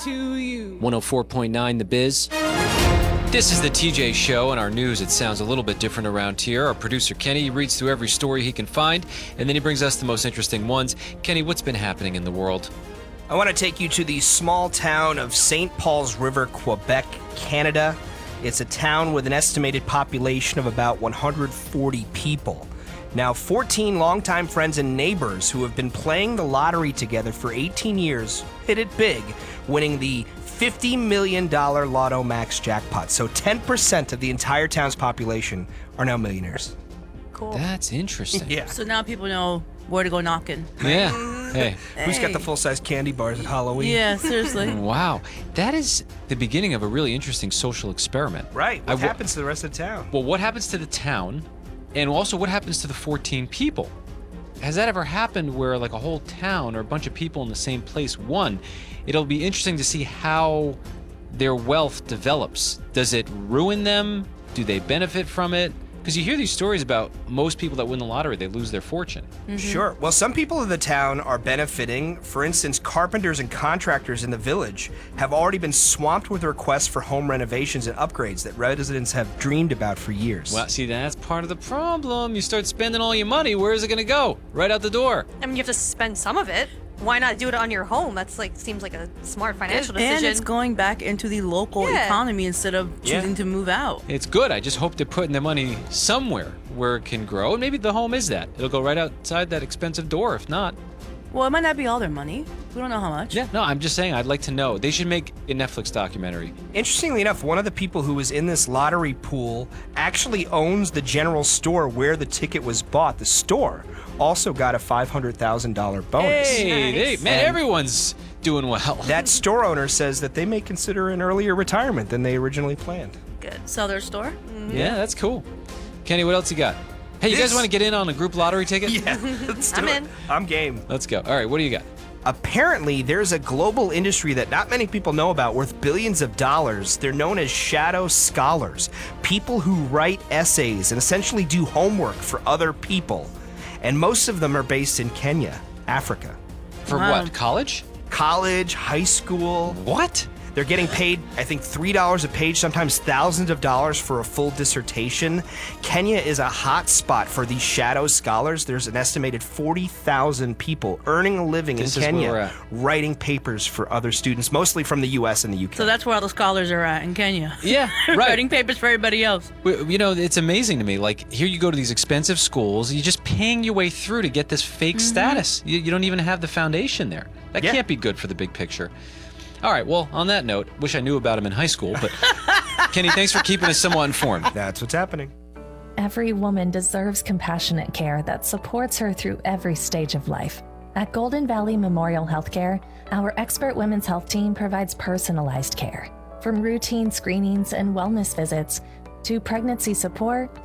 to you. 104.9 The Biz. This is the TJ Show, and our news, it sounds a little bit different around here. Our producer, Kenny, reads through every story he can find, and then he brings us the most interesting ones. Kenny, what's been happening in the world? I want to take you to the small town of St. Paul's River, Quebec, Canada. It's a town with an estimated population of about 140 people. Now, 14 longtime friends and neighbors who have been playing the lottery together for 18 years hit it big, winning the $50 million Lotto Max jackpot. So 10% of the entire town's population are now millionaires. Cool. That's interesting. Yeah. So now people know where to go knocking. Yeah. Hey. Who's got the full-size candy bars at Halloween? Yeah, seriously. Wow. That is the beginning of a really interesting social experiment. Right. What happens to the rest of the town? Well, what happens to the town, and also what happens to the 14 people? Has that ever happened where like a whole town or a bunch of people in the same place won? It'll be interesting to see how their wealth develops. Does it ruin them? Do they benefit from it? Because you hear these stories about most people that win the lottery, they lose their fortune. Mm-hmm. Sure. Well, some people in the town are benefiting. For instance, carpenters and contractors in the village have already been swamped with requests for home renovations and upgrades that residents have dreamed about for years. Well, see, that's part of the problem. You start spending all your money, where is it going to go? Right out the door. I mean, you have to spend some of it. Why not do it on your home? That's seems like a smart financial decision. And it's going back into the local economy instead of choosing to move out. It's good. I just hope they're putting their money somewhere where it can grow. And maybe the home is that. It'll go right outside that expensive door. If not, Well, it might not be all their money. We don't know how much. yeah, no, I'm just saying I'd like to know. They should make a Netflix documentary. Interestingly enough, one of the people who was in this lottery pool actually owns the general store where the ticket was bought. The store also got a $500,000 bonus. Hey, Nice. man, everyone's doing well. That store owner says that they may consider an earlier retirement than they originally planned. Good. Sell their store? Yeah, that's cool. Kenny, what else you got? Hey, you guys This- want to get in on a group lottery ticket? Yeah, let's do I'm it. in. I'm game. Let's go. All right, what do you got? Apparently, there's a global industry that not many people know about worth billions of dollars. They're known as shadow scholars, people who write essays and essentially do homework for other people. And most of them are based in Kenya, Africa. For Wow. what, college? College, high school. What? They're getting paid, I think, $3 a page, sometimes thousands of dollars for a full dissertation. Kenya is a hot spot for these shadow scholars. There's an estimated 40,000 people earning a living This in is where we're Kenya, at. writing papers for other students, mostly from the U.S. and the U.K. So that's where all the scholars are at in Kenya. Yeah, right. Writing papers for everybody else. You know, it's amazing to me. Like, here you go to these expensive schools, you're just paying your way through to get this fake status. You don't even have the foundation there. That Yeah. can't be good for the big picture. All right, well, on that note, wish I knew about him in high school, but Kenny, thanks for keeping us somewhat informed. That's what's happening. Every woman deserves compassionate care that supports her through every stage of life. At Golden Valley Memorial Healthcare, our expert women's health team provides personalized care. From routine screenings and wellness visits to pregnancy support,